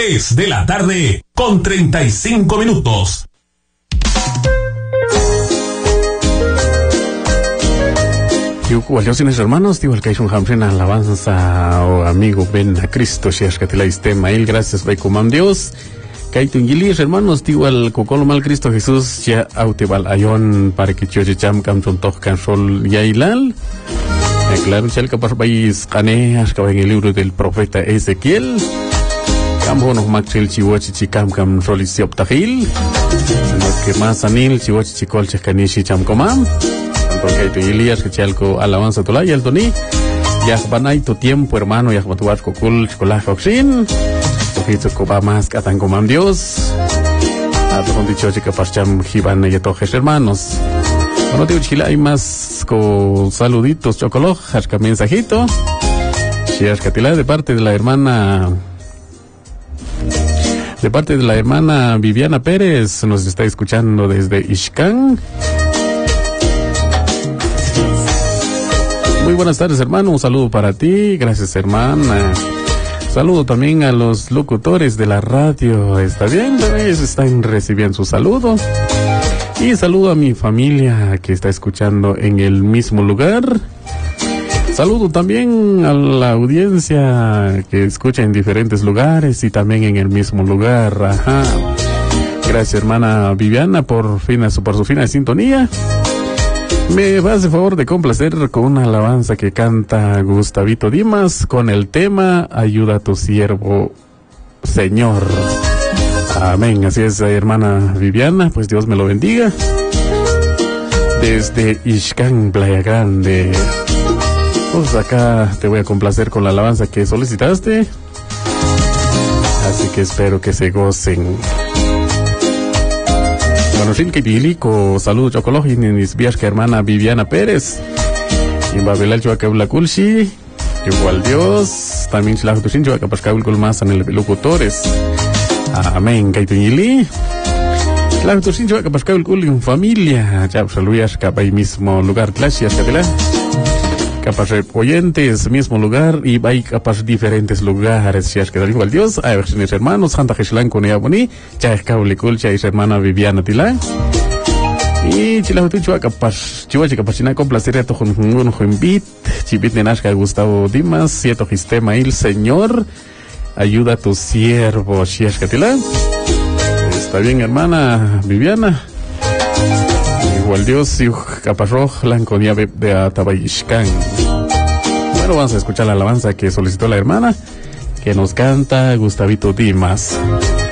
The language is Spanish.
3 de la tarde con 35 minutos. Dios hermanos, digo el que hay un hamfren alabanza o amigo ven a Cristo, si es que te la istema él, gracias, vai comam Dios. Kaitun gilis hermanos, digo al cocolo mal Cristo Jesús, ya autebal ayon para que yo cham cam tontoch can sol yailal. Claro, chel que para país caneas que en el libro del profeta Ezequiel. Cambo nos maxil chihuachi chicam cam rolis sioptahil. Lo que más anil chihuachi chicol checanishi cham comam. Porque tu Elías que chalco alabanza tolay el toni ya banay tu tiempo hermano ya batuar kokul chocolate oxin porque tu coba más katan comam Dios a tu dicho que parcham jiban y tojes hermanos bueno te uchila hay más con saluditos chocolate hasca mensajito si es catila de parte de la hermana Viviana Pérez nos está escuchando desde Ixcán. Muy buenas tardes, hermano. Un saludo para ti. Gracias, hermana. Saludo también a los locutores de la radio. ¿Está bien? Ellos están recibiendo su saludo. Y saludo a mi familia que está escuchando en el mismo lugar. Saludo también a la audiencia que escucha en diferentes lugares y también en el mismo lugar. Ajá. Gracias, hermana Viviana, por su fina sintonía. Me hace favor de complacer con una alabanza que canta Gustavito Dimas con el tema Ayuda a tu siervo, Señor. Amén. Así es, hermana Viviana, pues Dios me lo bendiga. Desde Ixcán, Playa Grande. Pues acá te voy a complacer con la alabanza que solicitaste. Así que espero que se gocen. Bueno, que dilico, saludo chocolate y mis vías que hermana Viviana Pérez. Y Babelal Chuacaula Kulshi, igual Dios, también Chilajo Tushin Chuacapascaul más en el locutores. Amén, Kaituyili. Chilajo Tushin Chuacapascaul Kul en familia, ya saludas capa y mismo lugar, gracias, Catela. Capas oyentes, mismo lugar, y hay capas diferentes lugares, si es que igual Dios, hay versiones hermanos, Santa Jesús con ella boni, ya es Kaulikul, ya es hermana Viviana Tila, y Chilajutu Chua capas, China complacer a tu Jumbit, Chibit de Nashka Gustavo Dimas, Cieto Gistema el Señor, ayuda a tu siervo, si es que Tila. Está bien, hermana Viviana. Igual Dios y Caparroj, Lanconia de Atabayishkan. Bueno, vamos a escuchar la alabanza que solicitó la hermana, que nos canta Gustavito Dimas.